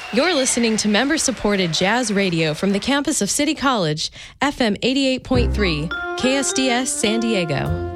You're listening to member-supported jazz radio from the campus of City College, FM 88.3, KSDS San Diego.